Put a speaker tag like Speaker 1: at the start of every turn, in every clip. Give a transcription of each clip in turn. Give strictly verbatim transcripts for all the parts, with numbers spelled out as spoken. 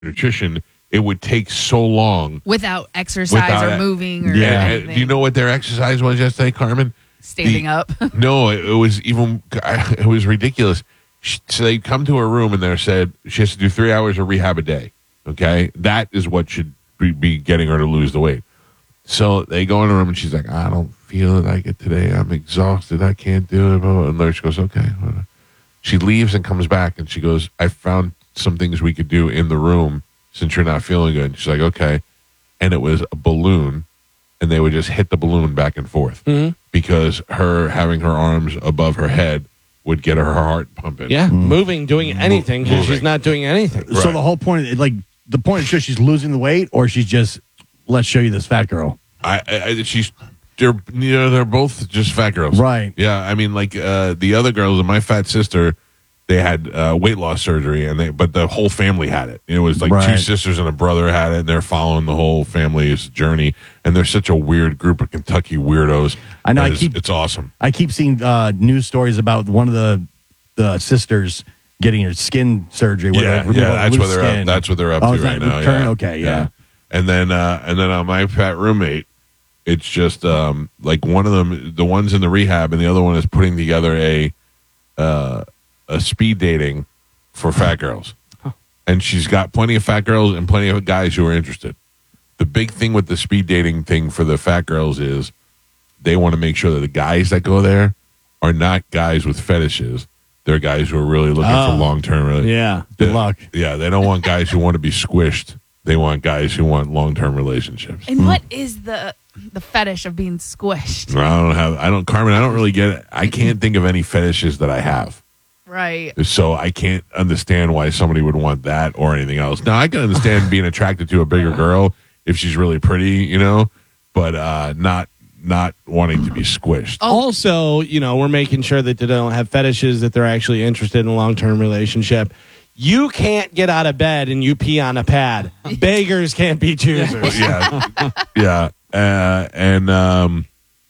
Speaker 1: nutrition, it would take so long
Speaker 2: without exercise
Speaker 1: without
Speaker 2: or
Speaker 1: it.
Speaker 2: moving or
Speaker 1: Yeah.
Speaker 2: anything.
Speaker 1: Do you know what their exercise was yesterday, Carmen?
Speaker 2: Standing
Speaker 1: The-
Speaker 2: up.
Speaker 1: No, it, it was even, it was ridiculous. She, so they come to her room and they said she has to do three hours of rehab a day. Okay. That is what should be, be getting her to lose the weight. So they go in the room and she's like, I don't feel like it today. I'm exhausted. I can't do it. And the nurse goes, okay. Whatever. She leaves and comes back and she goes, I found some things we could do in the room since you're not feeling good. And she's like, okay. And it was a balloon, and they would just hit the balloon back and forth
Speaker 3: Mm-hmm.
Speaker 1: because her having her arms above her head would get her heart pumping.
Speaker 3: Yeah, moving, doing anything because
Speaker 1: Moving.
Speaker 3: she's not doing anything.
Speaker 1: Right.
Speaker 4: So the whole point, like the point is just she's losing the weight, or she's just let's show you this fat girl.
Speaker 1: I, I she's they're you know they're both just fat girls.
Speaker 4: Right.
Speaker 1: Yeah, I mean like uh, the other girls and my fat sister, they had uh, weight loss surgery, and they but the whole family had it. It was like two
Speaker 4: Right.
Speaker 1: sisters and a brother had it, and they're following the whole family's journey. And they're such a weird group of Kentucky weirdos.
Speaker 4: I know, I
Speaker 1: It's-
Speaker 4: keep-
Speaker 1: it's awesome.
Speaker 4: I keep seeing uh, news stories about one of the the sisters getting her skin surgery. where
Speaker 1: Yeah,
Speaker 4: they remove
Speaker 1: yeah,
Speaker 4: all the
Speaker 1: that's
Speaker 4: loose
Speaker 1: what they're up,
Speaker 4: skin.
Speaker 1: that's what they're up
Speaker 4: Oh,
Speaker 1: to
Speaker 4: is
Speaker 1: right
Speaker 4: that
Speaker 1: now.
Speaker 4: current?
Speaker 1: Yeah.
Speaker 4: Okay, yeah.
Speaker 1: And then uh, and then on my fat roommate, it's just um, like one of them, the one's in the rehab, and the other one is putting together a uh, a speed dating for fat girls. And she's got plenty of fat girls and plenty of guys who are interested. The big thing with the speed dating thing for the fat girls is they want to make sure that the guys that go there are not guys with fetishes. They're guys who are really looking
Speaker 3: Oh.
Speaker 1: for long term.
Speaker 3: Yeah.
Speaker 4: Good luck.
Speaker 1: Yeah, they don't want guys who want to be squished. They want guys who want long term relationships.
Speaker 2: And what is the the fetish of being squished?
Speaker 1: I don't have. I don't, Carmen. I don't really get it. I can't think of any fetishes that I have.
Speaker 2: Right.
Speaker 1: So I can't understand why somebody would want that or anything else. Now I can understand being attracted to a bigger girl if she's really pretty, you know, but uh, not not wanting to be squished.
Speaker 3: Also, you know, we're making sure that they don't have fetishes, that they're actually interested in a long-term relationship. You can't get out of bed and you pee on a pad. Beggars can't be choosers.
Speaker 1: Yeah, yeah, uh, and um,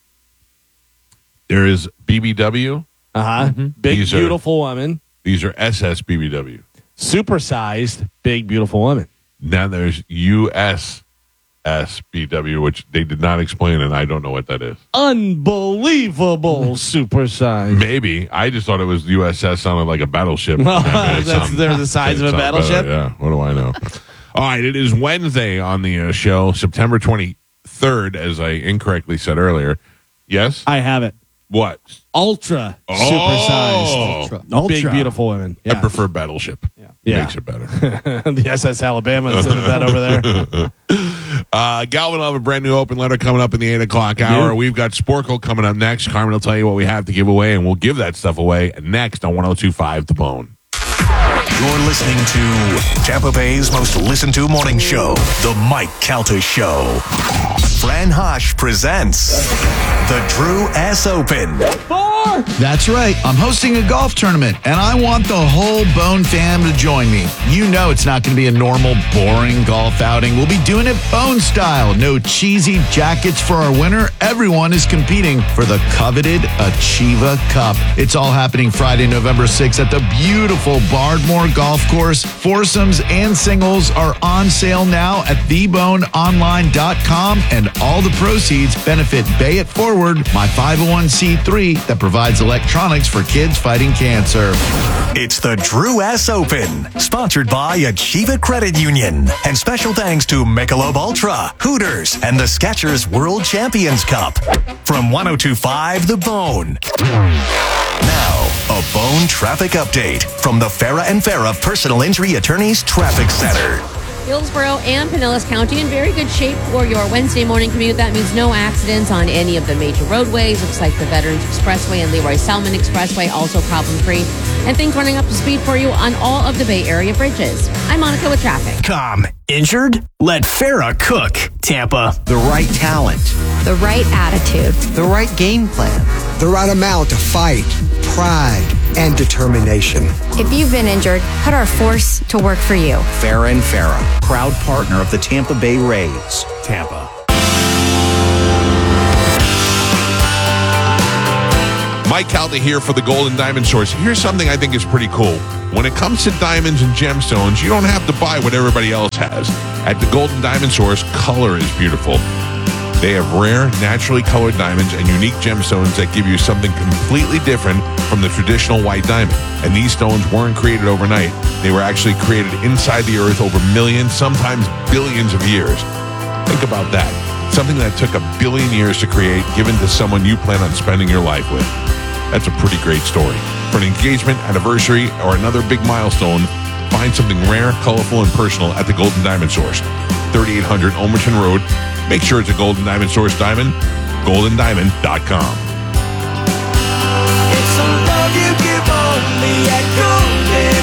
Speaker 1: there is B B W.
Speaker 3: Uh-huh. Big,
Speaker 1: These are-
Speaker 3: beautiful woman.
Speaker 1: These are S S B B W.
Speaker 3: Supersized, big, beautiful woman.
Speaker 1: Now there's U S S B W, which they did not explain, and I don't know what that is.
Speaker 3: Unbelievable supersized.
Speaker 1: Maybe I just thought it was U S S sounded like a battleship.
Speaker 3: That's-
Speaker 1: It sound-
Speaker 3: they're the size
Speaker 1: it
Speaker 3: of a
Speaker 1: sound
Speaker 3: battleship?
Speaker 1: better, Yeah, what do I know? All right, it is Wednesday on the uh, show, September twenty-third, as I incorrectly said earlier. Yes?
Speaker 3: I have it.
Speaker 1: What?
Speaker 3: Ultra
Speaker 1: Oh.
Speaker 3: supersized.
Speaker 4: Ultra.
Speaker 3: Big, beautiful women.
Speaker 1: I
Speaker 3: Yeah.
Speaker 1: prefer battleship. Yeah.
Speaker 3: Yeah.
Speaker 1: Makes it better.
Speaker 3: the S S Alabama instead of that over there.
Speaker 1: Uh, Galvin will have a brand new open letter coming up in the eight o'clock hour.
Speaker 3: Yeah.
Speaker 1: We've got Sporkle coming up next. Carmen will tell you what we have to give away, and we'll give that stuff away next on one oh two point five The Bone.
Speaker 5: You're listening to Tampa Bay's most listened to morning show, The Mike Calta Show. Fran Hosh presents the Drew S. Open.
Speaker 6: That's right. I'm hosting a golf tournament, and I want the whole Bone fam to join me. You know it's not going to be a normal, boring golf outing. We'll be doing it Bone style. No cheesy jackets for our winner. Everyone is competing for the coveted Achieva Cup. It's all happening Friday, November sixth at the beautiful Bardmore Golf Course. Foursomes and singles are on sale now at the bone online dot com, and all the proceeds benefit Bay It Forward, my five oh one c three that provides electronics for kids fighting cancer.
Speaker 5: It's the Drew S. Open, sponsored by Achieva Credit Union. And special thanks to Michelob Ultra, Hooters, and the Skechers World Champions Cup. From one oh two point five The Bone. Now, a Bone traffic update from the Farah and Farah Personal Injury Attorneys Traffic Center.
Speaker 7: Hillsborough and Pinellas County in very good shape for your Wednesday morning commute. That means no accidents on any of the major roadways. Looks like the Veterans Expressway and Leroy Selman Expressway also problem-free. And things running up to speed for you on all of the Bay Area bridges. I'm Monica with traffic.
Speaker 8: Com. Injured? Let Farah cook. Tampa.
Speaker 9: The right talent.
Speaker 10: The right attitude.
Speaker 9: The right game plan. The right amount of fight, pride, and determination.
Speaker 10: If you've been injured, put our force to work for you.
Speaker 9: Farah and Farah, proud partner of the Tampa Bay Rays.
Speaker 8: Tampa.
Speaker 1: Mike Calta here for the Golden Diamond Source. Here's something I think is pretty cool. When it comes to diamonds and gemstones, you don't have to buy what everybody else has. At the Golden Diamond Source, color is beautiful. They have rare, naturally colored diamonds and unique gemstones that give you something completely different from the traditional white diamond. And these stones weren't created overnight. They were actually created inside the earth over millions, sometimes billions of years. Think about that. Something that took a billion years to create, given to someone you plan on spending your life with. That's a pretty great story. For an engagement, anniversary, or another big milestone, find something rare, colorful, and personal at the Golden Diamond Source. thirty-eight hundred Olmerton Road. Make sure it's a Golden Diamond Source diamond. golden diamond dot com.
Speaker 11: It's a love you give only at Golden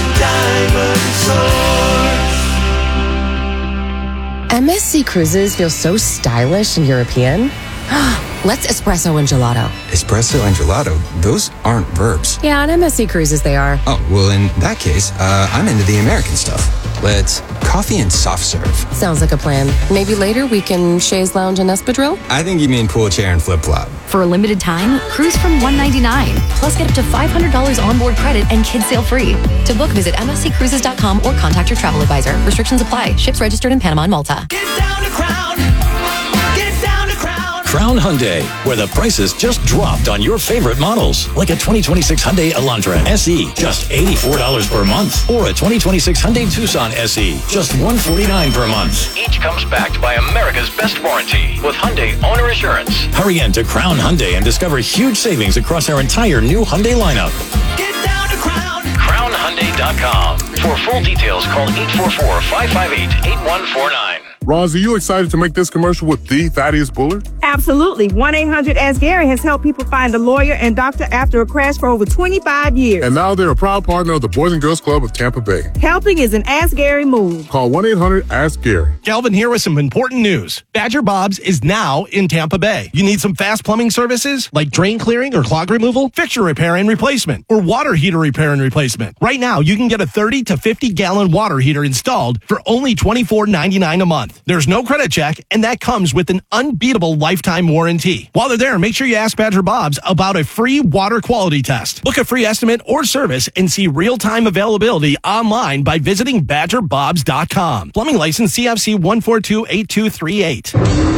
Speaker 11: Diamond Source.
Speaker 12: M S C Cruises feel so stylish and European. Let's espresso and gelato.
Speaker 13: Espresso and gelato? Those aren't verbs.
Speaker 12: Yeah, on M S C Cruises they are.
Speaker 13: Oh, well, in that case, uh, I'm into the American stuff. Let's coffee and soft serve.
Speaker 12: Sounds like a plan. Maybe later we can chaise lounge and espadrille?
Speaker 13: I think you mean pool chair and flip-flop.
Speaker 10: For a limited time, cruise from one hundred ninety-nine dollars. Plus get up to five hundred dollars onboard credit and kids sail free. To book, visit M S C cruises dot com or contact your travel advisor. Restrictions apply. Ships registered in Panama and Malta.
Speaker 11: Get down to Crown. Get down to Crown.
Speaker 14: Crown Hyundai, where the prices just dropped on your favorite models. Like a twenty twenty-six Hyundai Elantra S E, just eighty-four dollars per month. Or a twenty twenty-six Hyundai Tucson S E, just one hundred forty-nine dollars per month.
Speaker 15: Each comes backed by America's best warranty with Hyundai Owner Assurance.
Speaker 14: Hurry in to Crown Hyundai and discover huge savings across our entire new Hyundai lineup.
Speaker 11: Get down to Crown.
Speaker 15: crown hyundai dot com. For full details, call eight four four, five five eight, eight one four nine.
Speaker 16: Roz, are you excited to make this commercial with the Thaddeus Bullard?
Speaker 17: Absolutely. one eight hundred ask Gary has helped people find a lawyer and doctor after a crash for over twenty-five years.
Speaker 16: And now they're a proud partner of the Boys and Girls Club of Tampa Bay.
Speaker 17: Helping is an Ask Gary move.
Speaker 16: Call one eight hundred ask Gary.
Speaker 3: Calvin here with some important news. Badger Bob's is now in Tampa Bay. You need some fast plumbing services like drain clearing or clog removal, fixture repair and replacement, or water heater repair and replacement. Right now, you can get a thirty to fifty gallon water heater installed for only twenty-four ninety-nine a month. There's no credit check, and that comes with an unbeatable lifetime warranty. While they're there, make sure you ask Badger Bob's about a free water quality test. Book a free estimate or service and see real-time availability online by visiting badger bobs dot com. Plumbing license C F C one four two eight two three eight.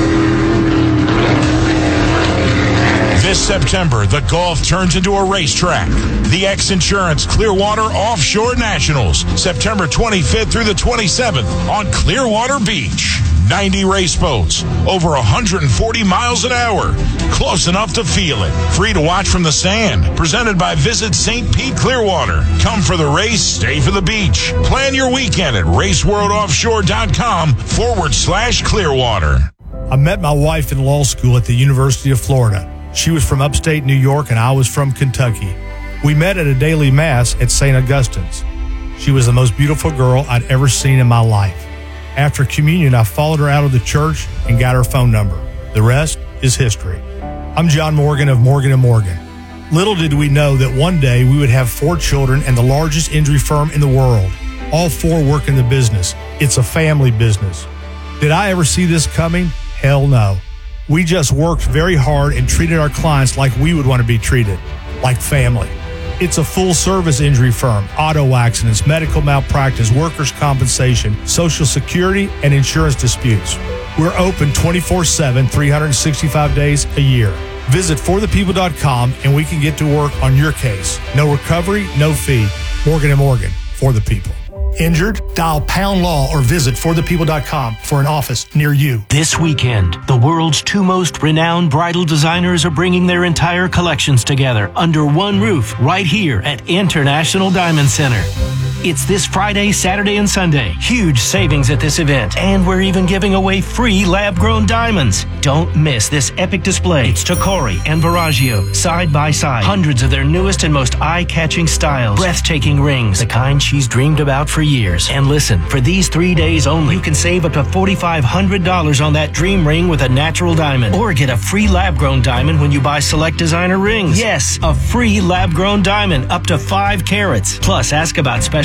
Speaker 18: This September, the Gulf turns into a racetrack. The X Insurance Clearwater Offshore Nationals, September twenty-fifth through the twenty-seventh on Clearwater Beach. ninety race boats, over one hundred forty miles an hour. Close enough to feel it. Free to watch from the sand. Presented by Visit Saint Pete Clearwater. Come for the race, stay for the beach. Plan your weekend at raceworldoffshore.com forward slash Clearwater.
Speaker 19: I met my wife in law school at the University of Florida. She was from upstate New York and I was from Kentucky. We met at a daily mass at Saint Augustine's. She was the most beautiful girl I'd ever seen in my life. After communion, I followed her out of the church and got her phone number. The rest is history. I'm John Morgan of Morgan and Morgan. Little did we know that one day we would have four children and the largest injury firm in the world. All four work in the business. It's a family business. Did I ever see this coming? Hell no. We just worked very hard and treated our clients like we would want to be treated, like family. It's a full-service injury firm, auto accidents, medical malpractice, workers' compensation, Social Security, and insurance disputes. We're open twenty-four seven, three hundred sixty-five days a year. Visit for the people dot com and we can get to work on your case. No recovery, no fee. Morgan and Morgan, for the people. Injured? Dial Pound Law or visit for the people dot com for an office near you.
Speaker 8: This weekend, the world's two most renowned bridal designers are bringing their entire collections together under one roof right here at International Diamond Center. It's this Friday, Saturday, and Sunday. Huge savings at this event. And we're even giving away free lab-grown diamonds. Don't miss this epic display. It's Tacori and Verragio, side by side. Hundreds of their newest and most eye-catching styles. Breathtaking rings, the kind she's dreamed about for years. And listen, for these three days only, you can save up to four thousand five hundred dollars on that dream ring with a natural diamond. Or get a free lab-grown diamond when you buy select designer rings. Yes, a free lab-grown diamond up to five carats. Plus, ask about special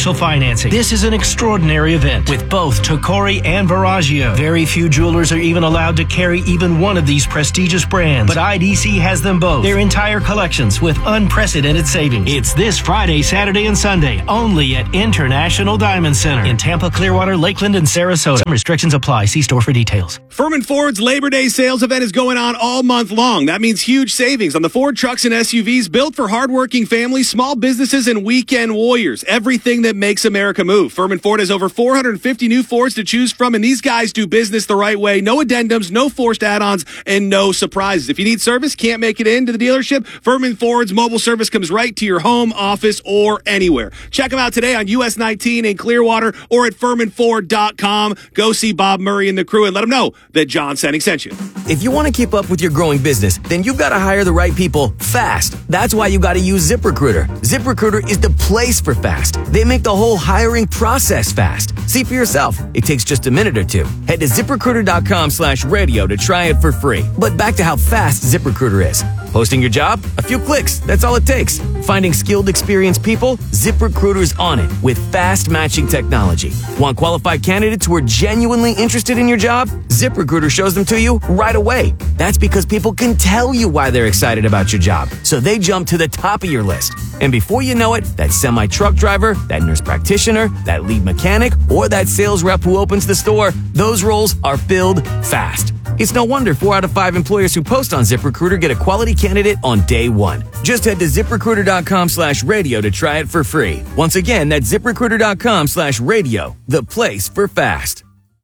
Speaker 8: special financing. This is an extraordinary event with both Tocori and Veragio. Very few jewelers are even allowed to carry even one of these prestigious brands, but I D C has them both. Their entire collections with unprecedented savings. It's this Friday, Saturday, and Sunday only at International Diamond Center in Tampa, Clearwater, Lakeland, and Sarasota. Some restrictions apply. See store for details.
Speaker 20: Furman Ford's Labor Day sales event is going on all month long. That means huge savings on the Ford trucks and S U Vs built for hardworking families, small businesses, and weekend warriors. Everything that makes America move. Furman Ford has over four hundred fifty new Fords to choose from, and these guys do business the right way. No addendums, no forced add-ons, and no surprises. If you need service, can't make it into the dealership, Furman Ford's mobile service comes right to your home, office, or anywhere. Check them out today on U S nineteen in Clearwater or at furman ford dot com. Go see Bob Murray and the crew and let them know that John Senning sent you.
Speaker 21: If you want to keep up with your growing business, then you've got to hire the right people fast. That's why you got to use ZipRecruiter. ZipRecruiter is the place for fast. They make the whole hiring process fast. See for yourself. It takes just a minute or two. Head to ZipRecruiter.com slash radio to try it for free. But back to how fast ZipRecruiter is. Posting your job? A few clicks. That's all it takes. Finding skilled, experienced people? ZipRecruiter's on it with fast matching technology. Want qualified candidates who are genuinely interested in your job? ZipRecruiter shows them to you right away. That's because people can tell you why they're excited about your job, so they jump to the top of your list. And before you know it, that semi-truck driver, that nurse practitioner, that lead mechanic, or that sales rep who opens the store, those roles are filled fast. It's no wonder four out of five employers who post on ZipRecruiter get a quality candidate on day one. Just head to ZipRecruiter.com slash radio to try it for free. Once again, that's ZipRecruiter.com slash radio, the place for fast.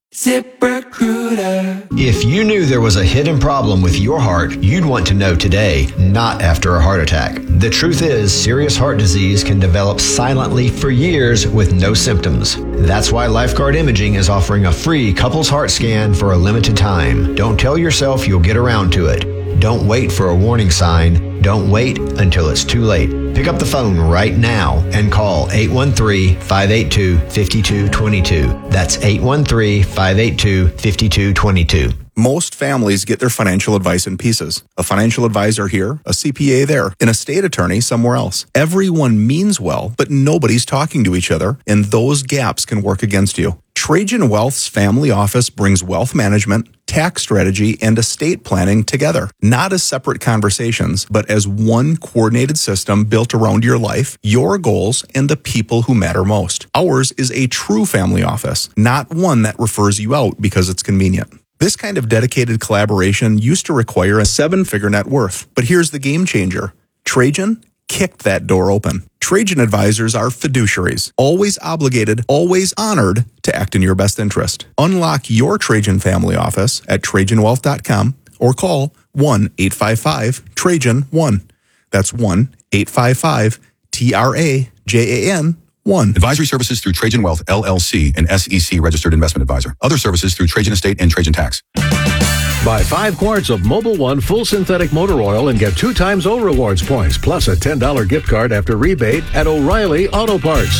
Speaker 22: ZipRecruiter. If you knew there was a hidden problem with your heart, you'd want to know today, not after a heart attack. The truth is, serious heart disease can develop silently for years with no symptoms. That's why Lifeguard Imaging is offering a free couples heart scan for a limited time. Don't tell yourself you'll get around to it. Don't wait for a warning sign. Don't wait until it's too late. Pick up the phone right now and call eight one three, five eight two, five two two two. That's eight one three, five eight two, five two two two.
Speaker 23: Most families get their financial advice in pieces. A financial advisor here, a C P A there, an estate attorney somewhere else. Everyone means well, but nobody's talking to each other, and those gaps can work against you. Trajan Wealth's family office brings wealth management, tax strategy, and estate planning together, not as separate conversations, but as one coordinated system built around your life, your goals, and the people who matter most. Ours is a true family office, not one that refers you out because it's convenient. This kind of dedicated collaboration used to require a seven-figure net worth, but here's the game changer. Trajan kicked that door open. Trajan advisors are fiduciaries, always obligated, always honored to act in your best interest. Unlock your Trajan family office at Trajan Wealth dot com or call one eight five five Trajan one. That's one eight five five T R A J A N one.
Speaker 24: Advisory services through Trajan Wealth, L L C, an S E C registered investment advisor. Other services through Trajan Estate and Trajan Tax.
Speaker 25: Buy five quarts of Mobil One full synthetic motor oil and get two times O Rewards points, plus a ten dollars gift card after rebate at O'Reilly Auto Parts.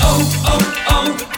Speaker 11: Oh,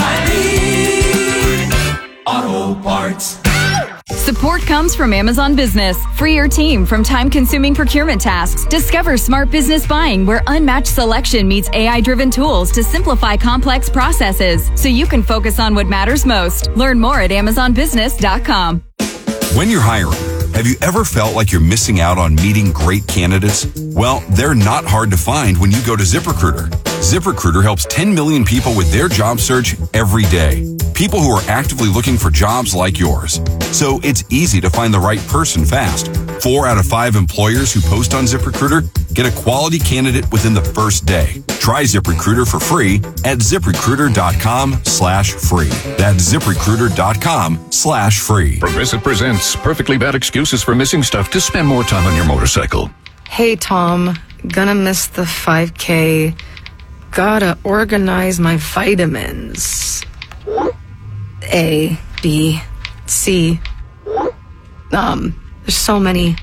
Speaker 11: oh, oh, O'Reilly Auto Parts.
Speaker 26: Support comes from Amazon Business. Free your team from time-consuming procurement tasks. Discover smart business buying where unmatched selection meets A I-driven tools to simplify complex processes so you can focus on what matters most. Learn more at amazon business dot com.
Speaker 27: When you're hiring, have you ever felt like you're missing out on meeting great candidates? Well, they're not hard to find when you go to ZipRecruiter. ZipRecruiter helps ten million people with their job search every day. People who are actively looking for jobs like yours. So it's easy to find the right person fast. Four out of five employers who post on ZipRecruiter get a quality candidate within the first day. Try ZipRecruiter for free at ZipRecruiter.com slash free. That's ZipRecruiter.com slash free.
Speaker 28: Progressive presents Perfectly Bad Excuses for Missing Stuff to Spend More Time on Your Motorcycle.
Speaker 29: Hey, Tom. Gonna miss the five K. Gotta organize my vitamins. A, B, C. Um, there's so many.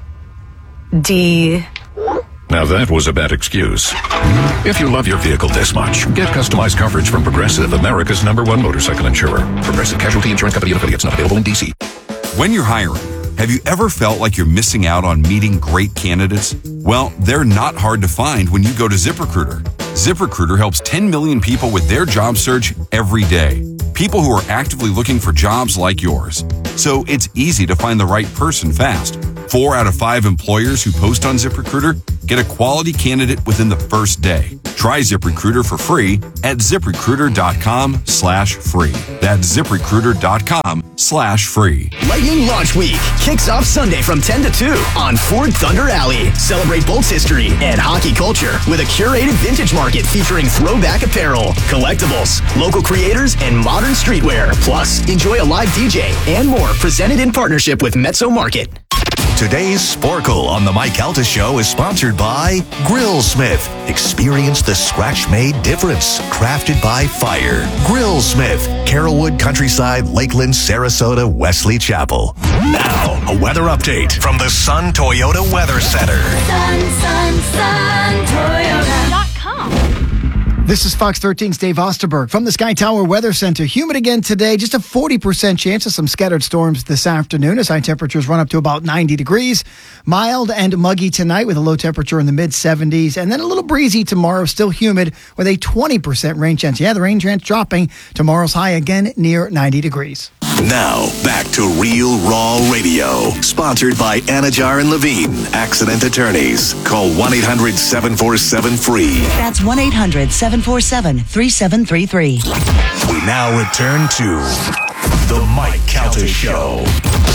Speaker 29: D.
Speaker 28: Now that was a bad excuse. If you love your vehicle this much, get customized coverage from Progressive, America's number one motorcycle insurer. Progressive Casualty Insurance Company and affiliates, not available in D C.
Speaker 27: When you're hiring, have you ever felt like you're missing out on meeting great candidates? Well, they're not hard to find when you go to ZipRecruiter. ZipRecruiter helps ten million people with their job search every day. People who are actively looking for jobs like yours. So it's easy to find the right person fast. Four out of five employers who post on ZipRecruiter get a quality candidate within the first day. Try ZipRecruiter for free at ZipRecruiter.com slash free. That's ZipRecruiter.com slash free.
Speaker 1: Lightning Launch Week kicks off Sunday from ten to two on Ford Thunder Alley. Celebrate Bolts history and hockey culture with a curated vintage market featuring throwback apparel, collectibles, local creators, and modern streetwear. Plus, enjoy a live D J and more presented in partnership with Mezzo Market.
Speaker 2: Today's Sporkle on the Mike Calta Show is sponsored by Grillsmith. Experience the scratch-made difference. Crafted by fire. Grillsmith. Carrollwood, Countryside, Lakeland, Sarasota, Wesley Chapel. Now, a weather update from the Sun Toyota Weather Center.
Speaker 4: Sun, sun, sun, Toyota dot com.
Speaker 5: This is Fox thirteen's Dave Osterberg from the Sky Tower Weather Center. Humid again today, just a forty percent chance of some scattered storms this afternoon as high temperatures run up to about ninety degrees. Mild and muggy tonight with a low temperature in the mid seventies. And then a little breezy tomorrow, still humid with a twenty percent rain chance. Yeah, the rain chance dropping. Tomorrow's high again near ninety degrees.
Speaker 2: Now, back to Real Raw Radio. Sponsored by Anajar and Levine, Accident Attorneys. Call one eight hundred seven four seven free.
Speaker 6: That's one eight hundred seven four seven three seven three three.
Speaker 2: We now return to The Mike Calta Show.